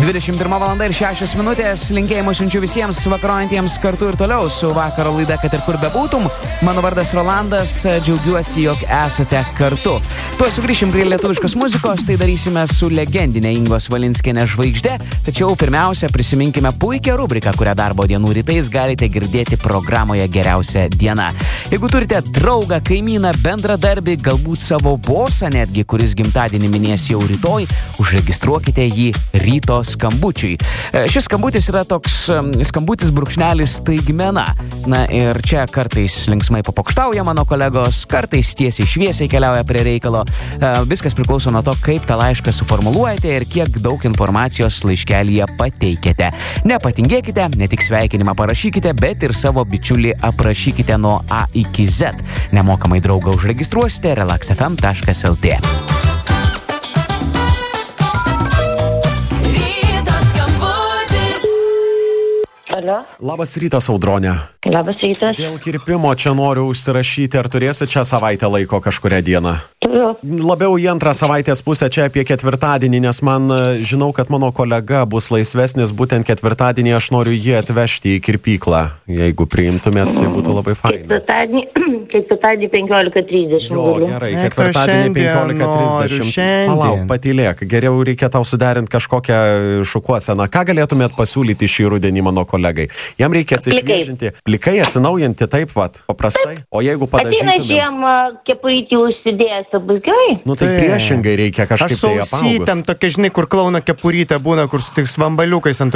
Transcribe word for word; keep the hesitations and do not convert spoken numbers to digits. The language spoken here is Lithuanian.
dvidešimt pirma valanda ir šešios minutės. Linkėjimus siunčiu visiems vakarojantiems kartu ir toliau su vakaro laida, kad ir kur bebūtum. Mano vardas Rolandas, džiaugiuosi, jog esate kartu. Tuoj sugrįšim prie lietuviškos muzikos, tai darysime su legendinė Ingos Valinskienės žvaigžde. Tačiau pirmiausia, prisiminkime puikią rubriką, kurią darbo dienų rytais galite girdėti programoje Geriausia diena. Jeigu turite draugą, kaimyną, bendradarbį, galbūt savo bosą netgi, kuris gimtadienį minės jau rytoj, užregistruokite jį ryto skambučiui. Šis skambutis yra toks skambutis brūkšnelis staigmena. Na ir čia kartais linksmai papokštauja mano kolegos, kartais tiesiai šviesiai keliauja prie reikalo. Viskas priklauso nuo to, kaip tą laišką suformuluojate ir kiek daug informacijos laiškelyje pateikėte. Nepatingėkite, ne tik sveikinimą parašykite, bet ir savo bičiulį aprašykite nuo A iki Z. Nemokamai draugą užregistruosite relax f m taškas l t. Alio. Labas rytas, Audronė. Labas rytas. Dėl kirpimo čia noriu užsirašyti, ar turėsit čia savaitę laiko kažkurią dieną? Turiu. Labiau į antrą savaitės pusę, čia apie ketvirtadienį, nes man žinau, kad mano kolega bus laisvesnis, būtent ketvirtadienį aš noriu jį atvežti į kirpyklą. Jeigu priimtumėt, tai būtų labai faina. Ketvirtadienį, ketvirtadienį penkiolika trisdešimt. Jo, gerai, ketvirtadienį penkiolika trisdešimt. Palauk, patylėk, geriau reikia tau suderint kažkokią šukuoseną. Ką galėtumėt pasiūlyti šį rudenį mano kolegai? Jam reikia atsišviežinti. Plikai atsinaujinti, taip vat, paprastai. O jeigu padažytumėm... Ateina žiemą kepurytį užsidėjęs, bus gerai. Nu tai priešingai reikia kažkaip tai apaugus. Aš sausytam tokia, žinai, kur klauna kepurytė būna, kur su tik svambaliukais ant